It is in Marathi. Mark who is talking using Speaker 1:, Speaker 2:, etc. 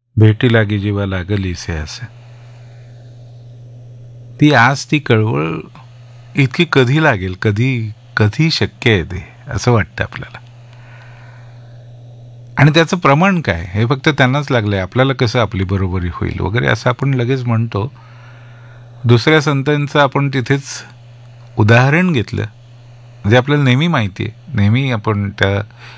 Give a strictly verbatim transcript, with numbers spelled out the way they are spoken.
Speaker 1: भेटी लागी जीवा लागलीसे असे. ती आज ती कळवळ इतकी कधी लागेल, कधी कधी शक्य आहे ते असं वाटतं आपल्याला. आणि त्याचं प्रमाण काय हे फक्त त्यांनाच लागलंय, आपल्याला कसं आपली बरोबरी होईल वगैरे असं आपण लगेच म्हणतो. दुसऱ्या संतांचं आपण तिथेच उदाहरण घेतलं म्हणजे आपल्याला नेहमी माहिती आहे, नेहमी आपण त्या